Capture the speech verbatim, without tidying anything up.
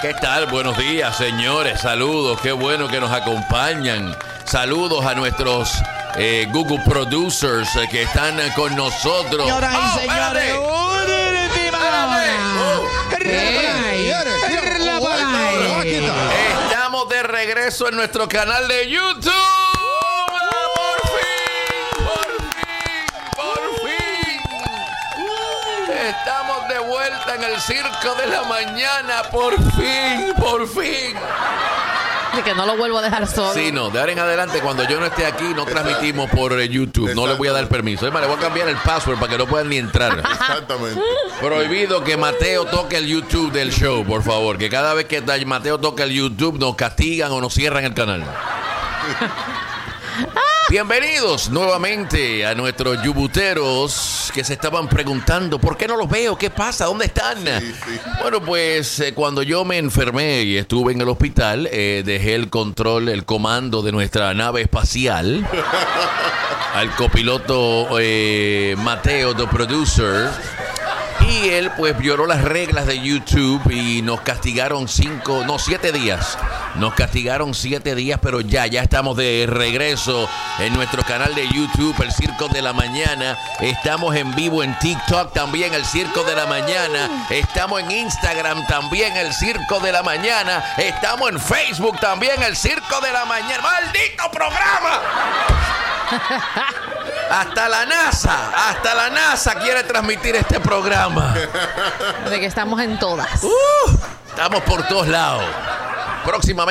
¿Qué tal? Buenos días, señores. Saludos. Qué bueno que nos acompañan. Saludos a nuestros eh, Google Producers eh, que están eh, con nosotros. Señoras oh, y señores, estamos de regreso en nuestro canal de YouTube. ¡Por fin! ¡Por fin! ¡Por fin! Estamos de vuelta en el circo de la mañana. ¡Por fin! ¡Por fin! De que no lo vuelvo a dejar solo. Sí, no, de ahora en adelante, cuando yo no esté aquí, no transmitimos por eh, YouTube. No le voy a dar permiso. Es más, le voy a cambiar el password para que no puedan ni entrar. Exactamente. Prohibido que Mateo toque el YouTube del show, por favor. Que cada vez que Mateo toque el YouTube, nos castigan o nos cierran el canal. Bienvenidos nuevamente a nuestros yubuteros que se estaban preguntando ¿por qué no los veo? ¿Qué pasa? ¿Dónde están? Sí, sí. Bueno, pues eh, cuando yo me enfermé y estuve en el hospital, eh, dejé el control, el comando de nuestra nave espacial al copiloto eh, Mateo, the producer. Y él pues violó las reglas de YouTube y nos castigaron cinco, no, siete días. Nos castigaron siete días, pero ya, ya estamos de regreso en nuestro canal de YouTube, El Circo de la Mañana. Estamos en vivo en TikTok también, El Circo de la Mañana. Estamos en Instagram también, El Circo de la Mañana. Estamos en Facebook también, El Circo de la Mañana. ¡Maldito programa! Hasta la NASA, hasta la NASA quiere transmitir este programa. De que estamos en todas. Uh, estamos por todos lados. Próximamente.